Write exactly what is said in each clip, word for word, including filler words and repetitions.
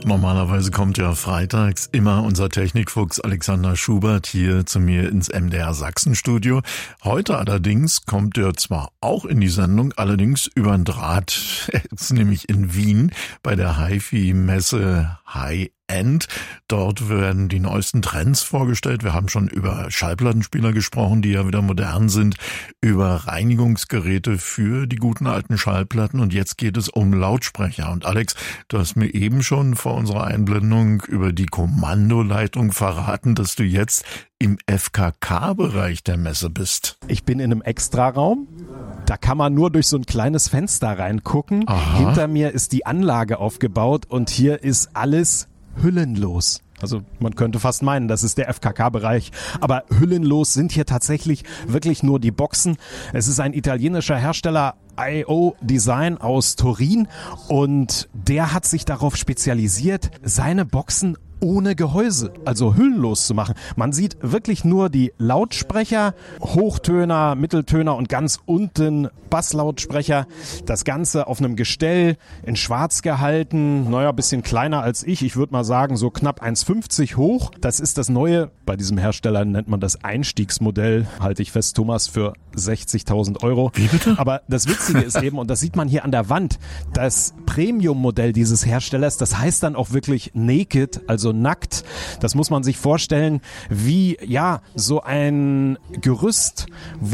Normalerweise kommt ja freitags immer unser Technikfuchs Alexander Schubert hier zu mir ins M D R Sachsen-Studio. Heute allerdings kommt er zwar auch in die Sendung, allerdings über den Draht. Er ist nämlich in Wien bei der HiFi-Messe High End. Dort werden die neuesten Trends vorgestellt. Wir haben schon über Schallplattenspieler gesprochen, die ja wieder modern sind, über Reinigungsgeräte für die guten alten Schallplatten. Und jetzt geht es um Lautsprecher. Und Alex, du hast mir eben schon vor unserer Einblendung über die Kommandoleitung verraten, dass du jetzt im F K K-Bereich der Messe bist. Ich bin in einem Extraraum. Da kann man nur durch so ein kleines Fenster reingucken. Aha. Hinter mir ist die Anlage aufgebaut und hier ist alles hüllenlos. Also man könnte fast meinen, das ist der F K K-Bereich, aber hüllenlos sind hier tatsächlich wirklich nur die Boxen. Es ist ein italienischer Hersteller, I O Design aus Turin, und der hat sich darauf spezialisiert, seine Boxen ohne Gehäuse, also hüllenlos zu machen. Man sieht wirklich nur die Lautsprecher, Hochtöner, Mitteltöner und ganz unten Basslautsprecher. Das Ganze auf einem Gestell in schwarz gehalten, naja, bisschen kleiner als ich. Ich würde mal sagen, so knapp eins fünfzig hoch. Das ist das Neue. Bei diesem Hersteller nennt man das Einstiegsmodell. Halte ich fest, Thomas, für sechzigtausend Euro. Wie bitte? Aber das Witzige ist eben, und das sieht man hier an der Wand, das Premium-Modell dieses Herstellers, das heißt dann auch wirklich Naked, also nackt. Das muss man sich vorstellen wie, ja, so ein Gerüst,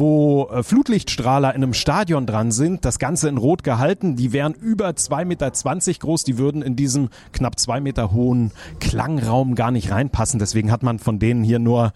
wo äh, Flutlichtstrahler in einem Stadion dran sind. Das Ganze in Rot gehalten. Die wären über zwei Meter zwanzig groß. Die würden in diesem knapp zwei Meter hohen Klangraum gar nicht reinpassen. Deswegen hat man von denen hier nur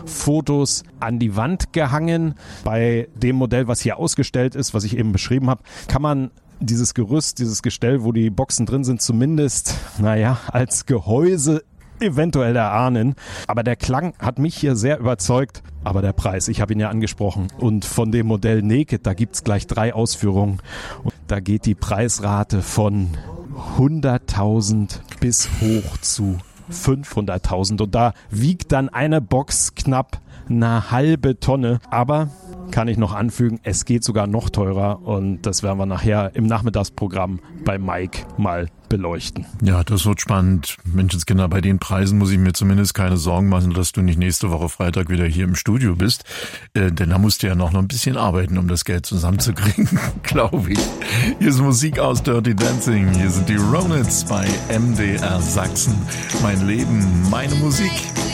Fotos an die Wand gehangen. Bei dem Modell, was hier ausgestellt ist, was ich eben beschrieben habe, kann man dieses Gerüst, dieses Gestell, wo die Boxen drin sind, zumindest, naja, als Gehäuse eventuell erahnen. Aber der Klang hat mich hier sehr überzeugt. Aber der Preis, ich habe ihn ja angesprochen. Und von dem Modell Naked, da gibt's gleich drei Ausführungen. Und da geht die Preisrate von hunderttausend bis hoch zu fünfhunderttausend. Und da wiegt dann eine Box knapp eine halbe Tonne. Aber kann ich noch anfügen, es geht sogar noch teurer, und das werden wir nachher im Nachmittagsprogramm bei Mike mal beleuchten. Ja, das wird spannend. Menschenskinder, bei den Preisen muss ich mir zumindest keine Sorgen machen, dass du nicht nächste Woche Freitag wieder hier im Studio bist, äh, denn da musst du ja noch, noch ein bisschen arbeiten, um das Geld zusammenzukriegen, glaube ich. Hier ist Musik aus Dirty Dancing, hier sind die Ronettes bei M D R Sachsen. Mein Leben, meine Musik.